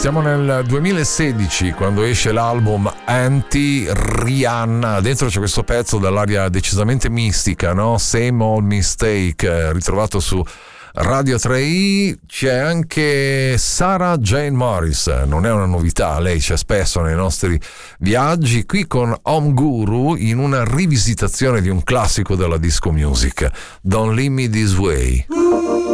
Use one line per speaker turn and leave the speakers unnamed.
Siamo nel 2016 quando esce l'album Anti-Rihanna. Dentro c'è questo pezzo dall'aria decisamente mistica, no? Same Old Mistake, ritrovato su Radio 3i. C'è anche Sarah Jane Morris, non è una novità, lei c'è spesso nei nostri viaggi, qui con Home Guru in una rivisitazione di un classico della disco music, Don't Leave Me This Way.